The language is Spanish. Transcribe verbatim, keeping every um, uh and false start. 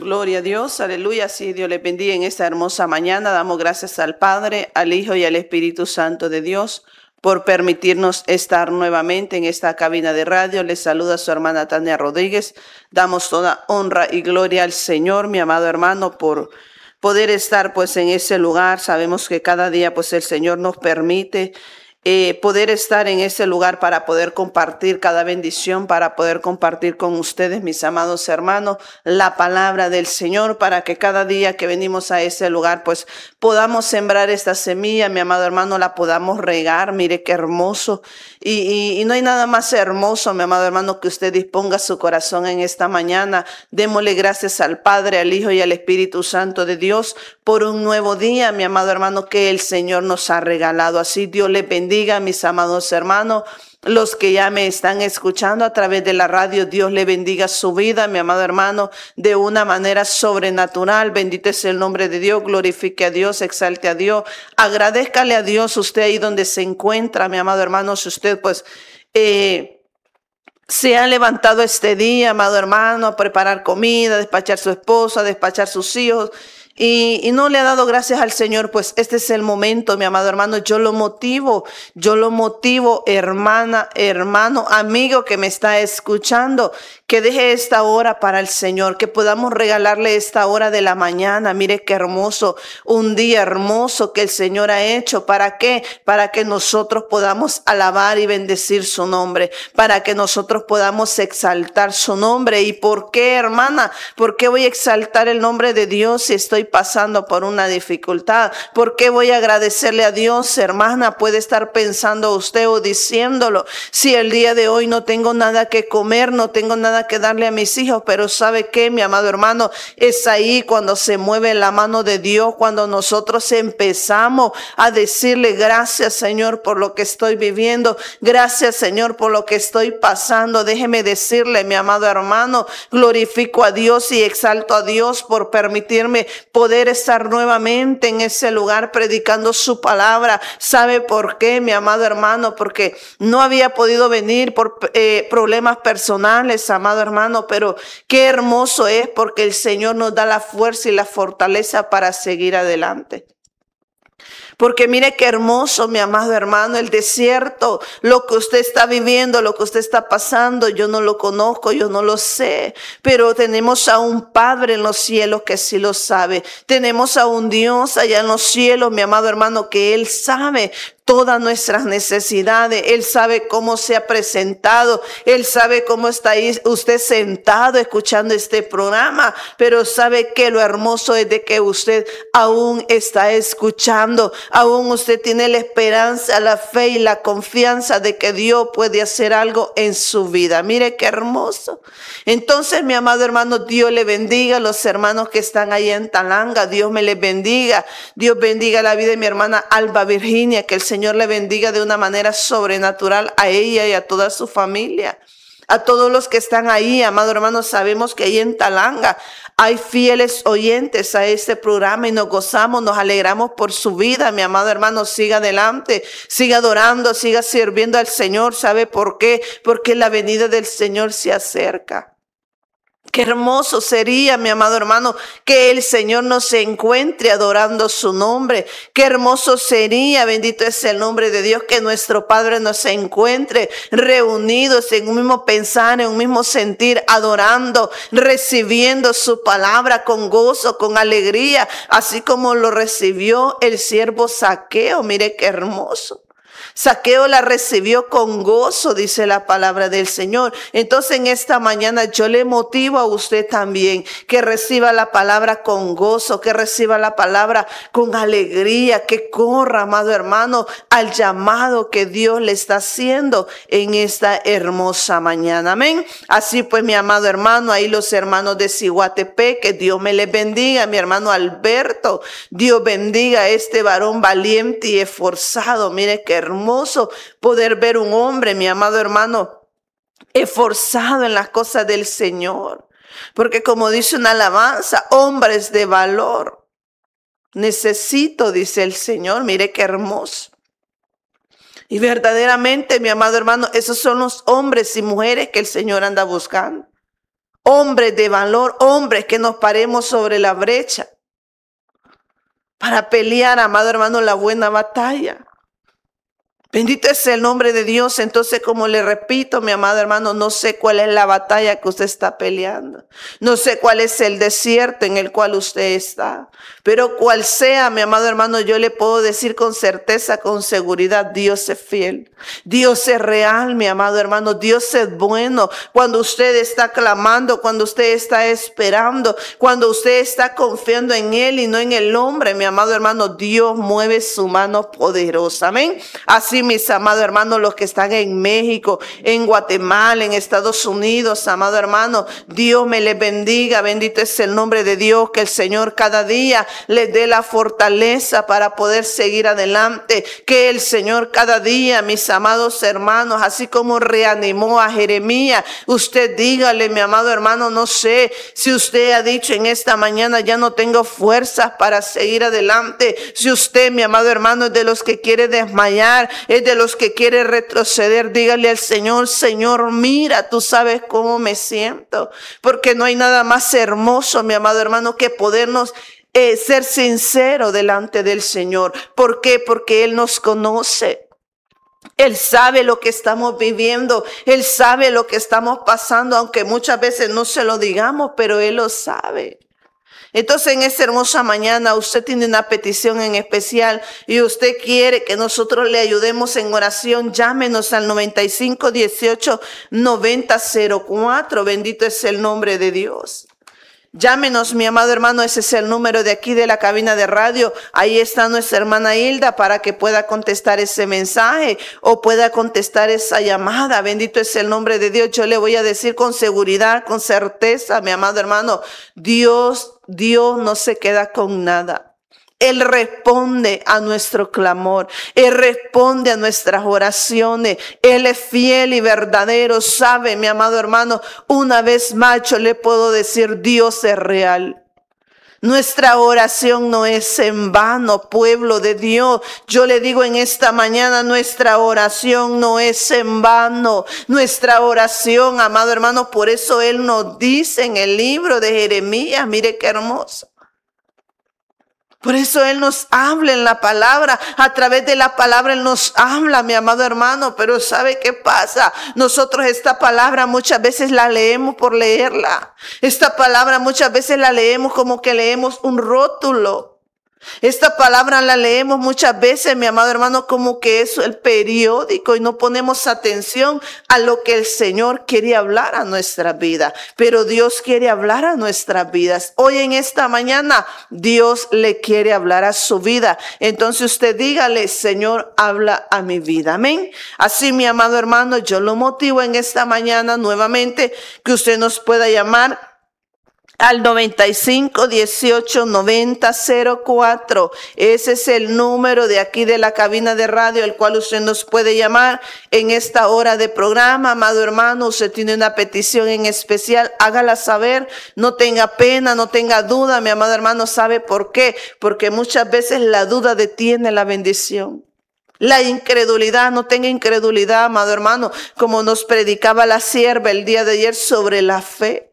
Gloria a Dios, aleluya, sí, Dios les bendiga en esta hermosa mañana. Damos gracias al Padre, al Hijo y al Espíritu Santo de Dios por permitirnos estar nuevamente en esta cabina de radio. Les saluda su hermana Tania Rodríguez. Damos toda honra y gloria al Señor, mi amado hermano, por poder estar pues en ese lugar. Sabemos que cada día pues el Señor nos permite Eh, poder estar en ese lugar para poder compartir cada bendición, para poder compartir con ustedes, mis amados hermanos, la palabra del Señor, para que cada día que venimos a ese lugar, pues podamos sembrar esta semilla, mi amado hermano, la podamos regar. Mire qué hermoso. Y, y, y no hay nada más hermoso, mi amado hermano, que usted disponga su corazón en esta mañana. Démosle gracias al Padre, al Hijo y al Espíritu Santo de Dios por un nuevo día, mi amado hermano, que el Señor nos ha regalado. Así Dios le bendiga. Diga, mis amados hermanos, los que ya me están escuchando a través de la radio, Dios le bendiga su vida, mi amado hermano, de una manera sobrenatural. Bendito es el nombre de Dios, glorifique a Dios, exalte a Dios, agradézcale a Dios usted ahí donde se encuentra, mi amado hermano. Si usted pues eh, se ha levantado este día, amado hermano, a preparar comida, a despachar su esposa, a despachar sus hijos, Y, y no le ha dado gracias al Señor, pues este es el momento, mi amado hermano. Yo lo motivo, yo lo motivo, hermana, hermano, amigo que me está escuchando, que deje esta hora para el Señor, que podamos regalarle esta hora de la mañana. Mire qué hermoso, un día hermoso que el Señor ha hecho. ¿Para qué? Para que nosotros podamos alabar y bendecir su nombre, para que nosotros podamos exaltar su nombre. ¿Y por qué, hermana? ¿Por qué voy a exaltar el nombre de Dios si estoy pasando por una dificultad? ¿Por qué voy a agradecerle a Dios, hermana? Puede estar pensando usted o diciéndolo: si el día de hoy no tengo nada que comer, no tengo nada que darle a mis hijos. Pero ¿sabe qué, mi amado hermano? Es ahí cuando se mueve la mano de Dios, cuando nosotros empezamos a decirle: gracias, Señor, por lo que estoy viviendo, gracias, Señor, por lo que estoy pasando. Déjeme decirle, mi amado hermano, glorifico a Dios y exalto a Dios por permitirme poder estar nuevamente en ese lugar predicando su palabra. ¿Sabe por qué, mi amado hermano? Porque no había podido venir por eh, problemas personales, amado hermano, pero qué hermoso es porque el Señor nos da la fuerza y la fortaleza para seguir adelante. Porque mire qué hermoso, mi amado hermano, el desierto, lo que usted está viviendo, lo que usted está pasando, yo no lo conozco, yo no lo sé, pero tenemos a un Padre en los cielos que sí lo sabe. Tenemos a un Dios allá en los cielos, mi amado hermano, que Él sabe todas nuestras necesidades. Él sabe cómo se ha presentado. Él sabe cómo está ahí usted sentado escuchando este programa. Pero sabe que lo hermoso es de que usted aún está escuchando. Aún usted tiene la esperanza, la fe y la confianza de que Dios puede hacer algo en su vida. Mire qué hermoso. Entonces, mi amado hermano, Dios le bendiga a los hermanos que están ahí en Talanga. Dios me les bendiga. Dios bendiga la vida de mi hermana Alba Virginia. Que el Señor le bendiga de una manera sobrenatural a ella y a toda su familia. A todos los que están ahí, amado hermano, sabemos que ahí en Talanga hay fieles oyentes a este programa y nos gozamos, nos alegramos por su vida. Mi amado hermano, siga adelante, siga adorando, siga sirviendo al Señor. ¿Sabe por qué? Porque la venida del Señor se acerca. Qué hermoso sería, mi amado hermano, que el Señor nos encuentre adorando su nombre. Qué hermoso sería, bendito es el nombre de Dios, que nuestro Padre nos encuentre reunidos en un mismo pensar, en un mismo sentir, adorando, recibiendo su palabra con gozo, con alegría, así como lo recibió el siervo Zaqueo. Mire qué hermoso. Zaqueo la recibió con gozo, dice la palabra del Señor. Entonces en esta mañana yo le motivo a usted también que reciba la palabra con gozo, que reciba la palabra con alegría, que corra, amado hermano, al llamado que Dios le está haciendo en esta hermosa mañana. Amén. Así pues, mi amado hermano, ahí los hermanos de Ciguatepec, que Dios me les bendiga. Mi hermano Alberto, Dios bendiga a este varón valiente y esforzado. Mire qué hermoso. Hermoso poder ver un hombre, mi amado hermano, esforzado en las cosas del Señor. Porque como dice una alabanza, hombres de valor necesito, dice el Señor. Mire qué hermoso. Y verdaderamente, mi amado hermano, esos son los hombres y mujeres que el Señor anda buscando. hombres de valor, hombres que nos paremos sobre la brecha para pelear, amado hermano, la buena batalla. Bendito es el nombre de Dios. Entonces, como le repito, mi amado hermano, no sé cuál es la batalla que usted está peleando. No sé cuál es el desierto en el cual usted está. Pero cual sea, mi amado hermano, yo le puedo decir con certeza, con seguridad, Dios es fiel. Dios es real, mi amado hermano. Dios es bueno. Cuando usted está clamando, cuando usted está esperando, cuando usted está confiando en Él y no en el hombre, mi amado hermano, Dios mueve su mano poderosa. Amén. Así, mis amados hermanos, los que están en México, en Guatemala, en Estados Unidos, amado hermano, Dios me les bendiga. Bendito es el nombre de Dios. Que el Señor cada día les dé la fortaleza para poder seguir adelante. Que el Señor cada día, mis amados hermanos, así como reanimó a Jeremías, usted dígale, mi amado hermano, no sé si usted ha dicho en esta mañana, ya no tengo fuerzas para seguir adelante. Si usted, mi amado hermano, es de los que quiere desmayar, es de los que quiere retroceder, dígale al Señor, Señor, mira, tú sabes cómo me siento. Porque no hay nada más hermoso, mi amado hermano, que podernos eh, ser sincero delante del Señor. ¿Por qué? Porque Él nos conoce. Él sabe lo que estamos viviendo. Él sabe lo que estamos pasando, aunque muchas veces no se lo digamos, pero Él lo sabe. Entonces, en esta hermosa mañana, usted tiene una petición en especial y usted quiere que nosotros le ayudemos en oración. Llámenos al noventa y cinco, dieciocho, noventa, cero cuatro. Bendito es el nombre de Dios. Llámenos, mi amado hermano, ese es el número de aquí de la cabina de radio. Ahí está nuestra hermana Hilda para que pueda contestar ese mensaje o pueda contestar esa llamada. Bendito es el nombre de Dios. Yo le voy a decir con seguridad, con certeza, mi amado hermano, Dios, Dios no se queda con nada. Él responde a nuestro clamor. Él responde a nuestras oraciones. Él es fiel y verdadero. Sabe, mi amado hermano, una vez más yo le puedo decir, Dios es real. Nuestra oración no es en vano, pueblo de Dios. Yo le digo en esta mañana, nuestra oración no es en vano. Nuestra oración, amado hermano, por eso Él nos dice en el libro de Jeremías, mire qué hermoso. Por eso Él nos habla en la palabra. A través de la palabra Él nos habla, mi amado hermano. Pero ¿sabe qué pasa? Nosotros esta palabra muchas veces la leemos por leerla. Esta palabra muchas veces la leemos como que leemos un rótulo. Esta palabra la leemos muchas veces, mi amado hermano, como que es el periódico y no ponemos atención a lo que el Señor quiere hablar a nuestra vida. Pero Dios quiere hablar a nuestras vidas. Hoy en esta mañana Dios le quiere hablar a su vida. Entonces usted dígale, Señor, habla a mi vida. Amén. Así, mi amado hermano, yo lo motivo en esta mañana nuevamente que usted nos pueda llamar al noventa y cinco, dieciocho, noventa, cero cuatro. Ese es el número de aquí de la cabina de radio, el cual usted nos puede llamar en esta hora de programa. Amado hermano, usted tiene una petición en especial, hágala saber. No tenga pena, no tenga duda, mi amado hermano. ¿Sabe por qué? Porque muchas veces la duda detiene la bendición. La incredulidad, no tenga incredulidad, amado hermano, como nos predicaba la sierva el día de ayer sobre la fe.